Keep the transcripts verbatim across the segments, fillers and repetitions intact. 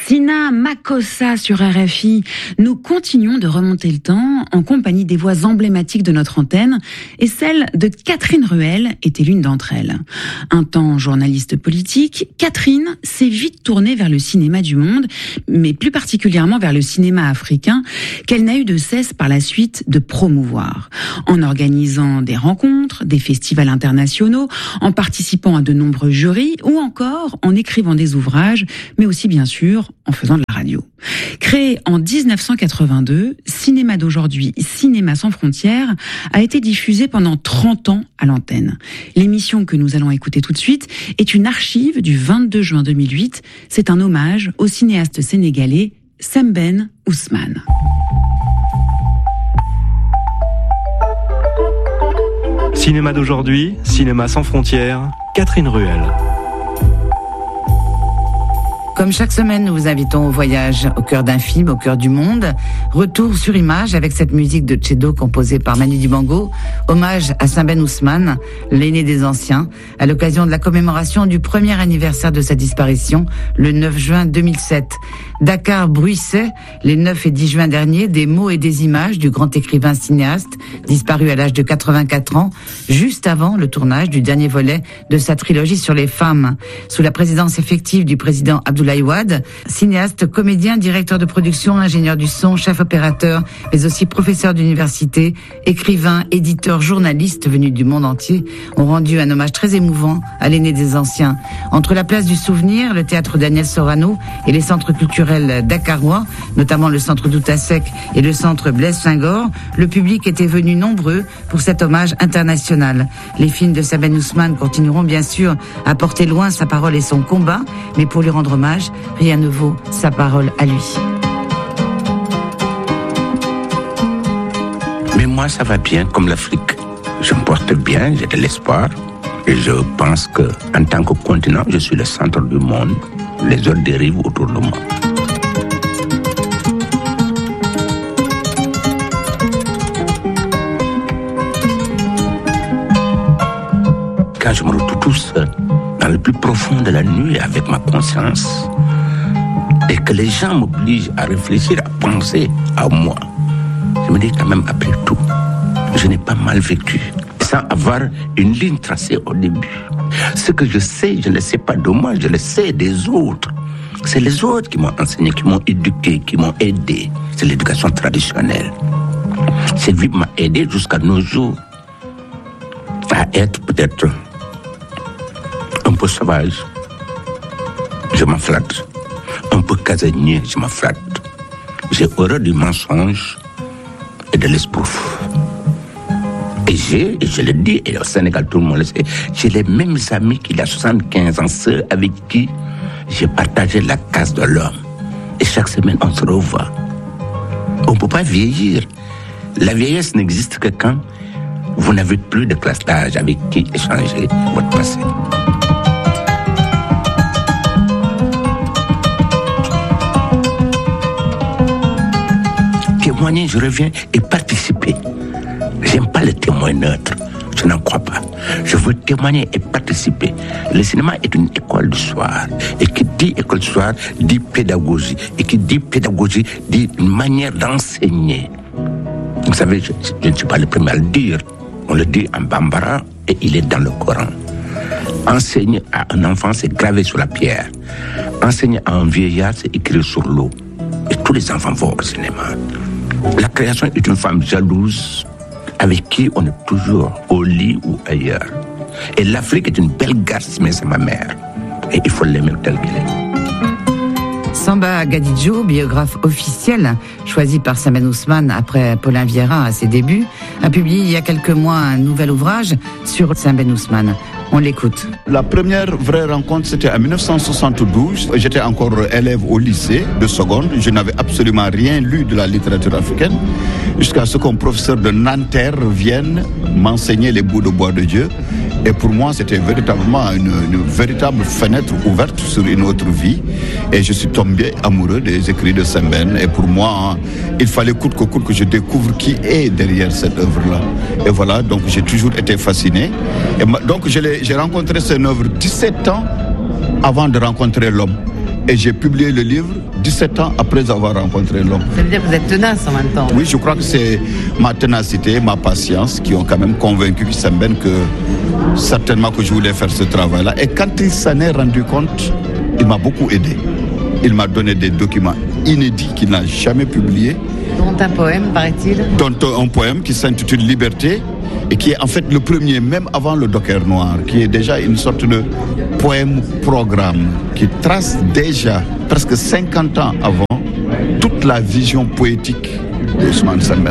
Sina Makossa sur R F I. Nous continuons de remonter le temps en compagnie des voix emblématiques de notre antenne et celle de Catherine Ruel était l'une d'entre elles. Un temps journaliste politique, Catherine s'est vite tournée vers le cinéma du monde, mais plus particulièrement vers le cinéma africain, qu'elle n'a eu de cesse par la suite de promouvoir. En organisant des rencontres, des festivals internationaux, en participant à de nombreux jurys ou encore en écrivant des ouvrages, mais aussi bien sûr en faisant de la radio. Créé en dix-neuf cent quatre-vingt-deux, Cinéma d'aujourd'hui, Cinéma sans frontières, a été diffusé pendant trente ans à l'antenne. L'émission que nous allons écouter tout de suite est une archive du vingt-deux juin deux mille huit. C'est un hommage au cinéaste sénégalais Sembène Ousmane. Cinéma d'aujourd'hui, Cinéma sans frontières, Catherine Ruel. Comme chaque semaine, nous vous invitons au voyage au cœur d'un film, au cœur du monde. Retour sur image avec cette musique de Tchedo composée par Manu Dibango. Hommage à Sembène Ousmane, l'aîné des anciens, à l'occasion de la commémoration du premier anniversaire de sa disparition, le neuf juin deux mille sept. Dakar bruissait, les neuf et dix juin derniers, des mots et des images du grand écrivain cinéaste, disparu à l'âge de quatre-vingt-quatre ans, juste avant le tournage du dernier volet de sa trilogie sur les femmes. Sous la présidence effective du président Abdoulaye Wade, cinéaste, comédien, directeur de production, ingénieur du son, chef opérateur, mais aussi professeur d'université, écrivain, éditeur, journaliste venu du monde entier, ont rendu un hommage très émouvant à l'aîné des anciens. Entre la place du Souvenir, le théâtre Daniel Sorano et les centres culturels dakarois, notamment le centre Doutasek et le centre Blaise Senghor, le public était venu nombreux pour cet hommage international. Les films de Sembène Ousmane continueront bien sûr à porter loin sa parole et son combat, mais pour lui rendre hommage, rien ne vaut sa parole à lui. Mais moi, ça va bien comme l'Afrique. Je me porte bien, j'ai de l'espoir. Et je pense que, en tant que continent, je suis le centre du monde. Les autres dérivent autour de moi. Quand je me retrouve tout seul, dans le plus profond de la nuit, avec ma conscience, et que les gens m'obligent à réfléchir, à penser à moi, je me dis quand même, après tout, je n'ai pas mal vécu, sans avoir une ligne tracée au début. Ce que je sais, je ne le sais pas de moi, je le sais des autres. C'est les autres qui m'ont enseigné, qui m'ont éduqué, qui m'ont aidé. C'est l'éducation traditionnelle. Cette vie m'a aidé jusqu'à nos jours à être peut-être un peu sauvage. Je m'en flatte. Un peu casanier, je m'en flatte. J'ai horreur du mensonge et de l'espouf. Et j'ai, et je le dis, et au Sénégal tout le monde le sait, j'ai les mêmes amis qu'il y a soixante-quinze ans, ceux avec qui j'ai partagé la case de l'homme. Et chaque semaine, on se revoit. On ne peut pas vieillir. La vieillesse n'existe que quand vous n'avez plus de classe d'âge avec qui échanger votre passé. Témoigner, je reviens, et participer. J'aime pas le témoin neutre. Je n'en crois pas. Je veux témoigner et participer. Le cinéma est une école du soir. Et qui dit école du soir, dit pédagogie. Et qui dit pédagogie, dit une manière d'enseigner. Vous savez, je, je ne suis pas le premier à le dire. On le dit en bambara et il est dans le Coran. Enseigner à un enfant, c'est graver sur la pierre. Enseigner à un vieillard, c'est écrire sur l'eau. Et tous les enfants vont au cinéma. La création est une femme jalouse avec qui on est toujours au lit ou ailleurs. Et l'Afrique est une belle garce, mais c'est ma mère. Et il faut l'aimer tel qu'elle est. Samba Gadidjo, biographe officiel, choisi par Sembène Ousmane après Paulin Vieira à ses débuts, a publié il y a quelques mois un nouvel ouvrage sur Sembène Ousmane. On l'écoute. La première vraie rencontre, c'était en dix-neuf cent soixante-douze. J'étais encore élève au lycée de seconde. Je n'avais absolument rien lu de la littérature africaine. Jusqu'à ce qu'un professeur de Nanterre vienne m'enseigner les bouts de bois de Dieu. Et pour moi, c'était véritablement une, une véritable fenêtre ouverte sur une autre vie. Et je suis tombé amoureux des écrits de Sembène. Et pour moi, hein, il fallait coûte que coûte que je découvre qui est derrière cette œuvre-là. Et voilà, donc j'ai toujours été fasciné. Et donc je l'ai, j'ai rencontré cette œuvre dix-sept ans avant de rencontrer l'homme. Et j'ai publié le livre dix-sept ans après avoir rencontré l'homme. Ça veut dire que vous êtes tenace en même temps. Oui, je crois que c'est ma ténacité, ma patience qui ont quand même convaincu Sembène que certainement que je voulais faire ce travail-là. Et quand il s'en est rendu compte, il m'a beaucoup aidé. Il m'a donné des documents inédits qu'il n'a jamais publiés. Dont un poème, paraît-il. Dont un poème qui s'intitule Liberté et qui est en fait le premier, même avant le Docker noir, qui est déjà une sorte de poème-programme qui trace déjà, presque cinquante ans avant, toute la vision poétique d'Ousmane Sembène.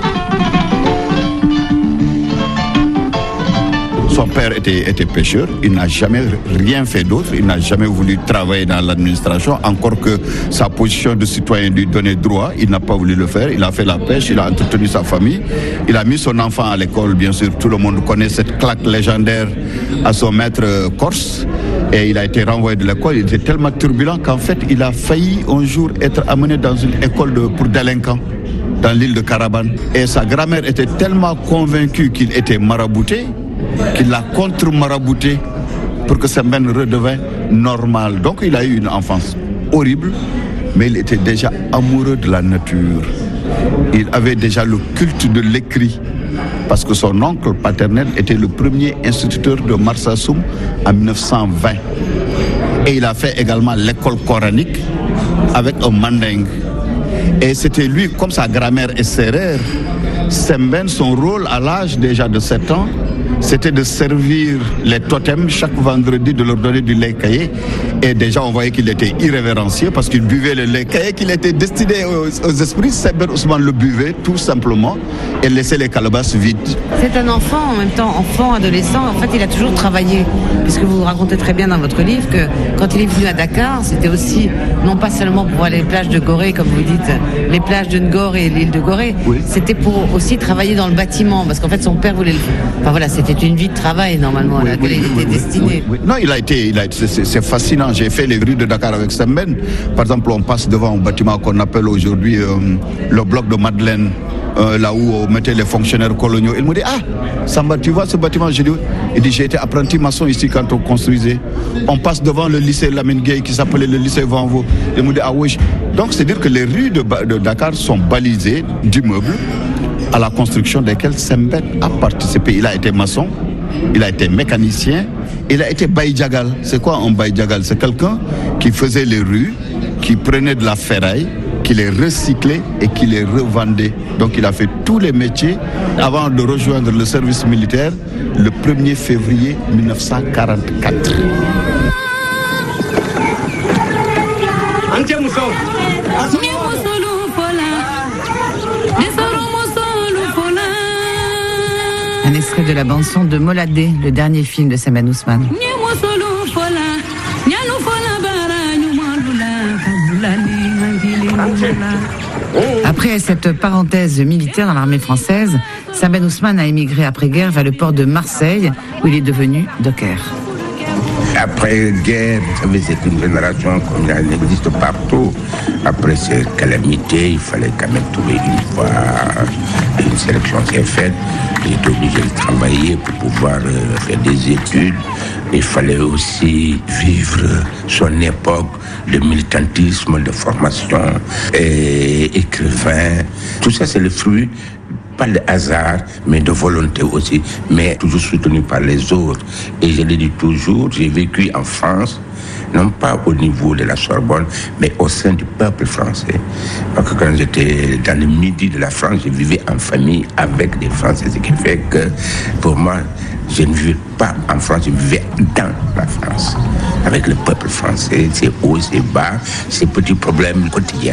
Son père était, était pêcheur, il n'a jamais rien fait d'autre, il n'a jamais voulu travailler dans l'administration, encore que sa position de citoyen lui donnait droit, il n'a pas voulu le faire, il a fait la pêche, il a entretenu sa famille, il a mis son enfant à l'école, bien sûr, tout le monde connaît cette claque légendaire à son maître corse, et il a été renvoyé de l'école, il était tellement turbulent qu'en fait, il a failli un jour être amené dans une école de, pour délinquants, dans l'île de Carabane, et sa grand-mère était tellement convaincue qu'il était marabouté, qu'il l'a contre-marabouté pour que Sembène redevint normal. Donc il a eu une enfance horrible, mais il était déjà amoureux de la nature. Il avait déjà le culte de l'écrit, parce que son oncle paternel était le premier instituteur de Marsassoum en mille neuf cent vingt. Et il a fait également l'école coranique avec un mandingue. Et c'était lui, comme sa grand-mère est sérère, Sembène, son rôle à l'âge déjà de sept ans, c'était de servir les totems chaque vendredi, de leur donner du lait caillé. Et déjà, on voyait qu'il était irrévérencieux parce qu'il buvait le lait caillé qu'il était destiné aux, aux esprits. Sembène Ousmane le buvait tout simplement et laissait les calebasses vides. C'est un enfant, en même temps, enfant, adolescent. En fait, il a toujours travaillé. Puisque vous racontez très bien dans votre livre que quand il est venu à Dakar, c'était aussi, non pas seulement pour aller les plages de Gorée, comme vous dites, les plages de Ngor et l'île de Gorée. Oui. C'était pour aussi travailler dans le bâtiment. Parce qu'en fait, son père voulait le... Enfin voilà, c'était une vie de travail, normalement, oui, à laquelle oui, il oui, était oui, destiné. Oui, oui. Non, il a été, il a été c'est, c'est fascinant. J'ai fait les rues de Dakar avec Sembène. Par exemple, on passe devant un bâtiment qu'on appelle aujourd'hui euh, le bloc de Madeleine, euh, là où on mettait les fonctionnaires coloniaux. Il me dit, ah, Samba, tu vois ce bâtiment? J'ai dit, il dit, j'ai été apprenti maçon ici quand on construisait. On passe devant le lycée Lamine Gueye qui s'appelait le lycée Vanvo. Il me dit, ah oui. Donc, c'est-à-dire que les rues de, de Dakar sont balisées d'immeubles à la construction desquels Sembène a participé. Il a été maçon, il a été mécanicien, il a été baïdjagal. C'est quoi un baïdjagal? C'est quelqu'un qui faisait les rues, qui prenait de la ferraille, qui les recyclait et qui les revendait. Donc il a fait tous les métiers avant de rejoindre le service militaire le premier février mille neuf cent quarante-quatre. Un extrait de la bande-son de Moladé, le dernier film de Sembène Ousmane. Après cette parenthèse militaire dans l'armée française, Sembène Ousmane a émigré après-guerre vers le port de Marseille, où il est devenu docker. Après-guerre, vous savez, c'est une génération comme il existe partout. Après ces calamités, il fallait quand même trouver une voie. Une sélection s'est faite. J'ai été obligé de travailler pour pouvoir euh, faire des études. Il fallait aussi vivre son époque de militantisme, de formation, et écrivain. Tout ça, c'est le fruit, pas de hasard, mais de volonté aussi, mais toujours soutenu par les autres. Et je le dis toujours, j'ai vécu en France, non pas au niveau de la Sorbonne, mais au sein du peuple français. Parce que quand j'étais dans le midi de la France, je vivais en famille avec des Français, ce qui fait que pour moi, je ne vivais pas en France, je vivais dans la France, avec le peuple français, ses hauts, ses bas, ses petits problèmes quotidiens.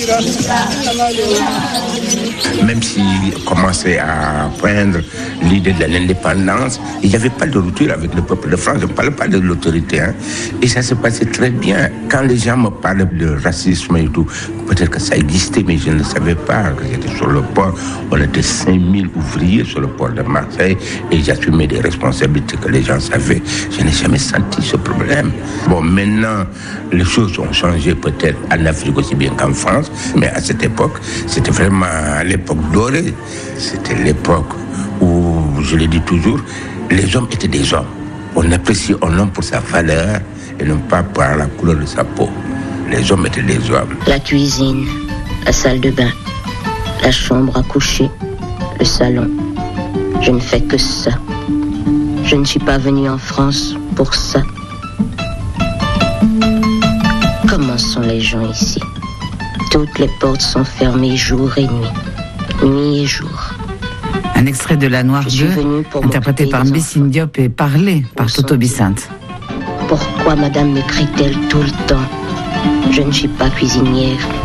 Même s'il commençait à poindre l'idée de l'indépendance, il n'y avait pas de rupture avec le peuple de France. Je ne parle pas de l'autorité. Hein. Et ça se passait très bien. Quand les gens me parlaient de racisme et tout, peut-être que ça existait, mais je ne le savais pas. J'étais sur le port. On était cinq mille ouvriers sur le port de Marseille et j'assumais des responsabilités que les gens savaient. Je n'ai jamais senti ce problème. Bon, maintenant, les choses ont changé peut-être en Afrique aussi bien qu'en France. Mais à cette époque, c'était vraiment l'époque dorée. C'était l'époque où, je le dis toujours, les hommes étaient des hommes. On apprécie un homme pour sa valeur et non pas par la couleur de sa peau. les hommes étaient des hommes. La cuisine, la salle de bain, la chambre à coucher, le salon. Je ne fais que ça. Je ne suis pas venue en France pour ça. Comment sont les gens ici? Toutes les portes sont fermées jour et nuit. Nuit et jour. Un extrait de La Noire deux, interprété par Mbessine Diop et parlé par Toto Bissinte. Pourquoi madame me crie-t-elle tout le temps? Je ne suis pas cuisinière.